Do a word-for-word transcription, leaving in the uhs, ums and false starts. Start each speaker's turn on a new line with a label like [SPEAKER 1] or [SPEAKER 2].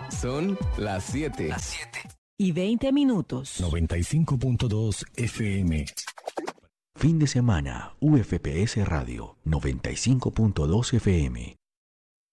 [SPEAKER 1] Son las siete.
[SPEAKER 2] Las siete.
[SPEAKER 3] Y veinte minutos.
[SPEAKER 4] noventa y cinco punto dos F M.
[SPEAKER 5] Fin de semana, U F P S Radio, noventa y cinco punto dos F M.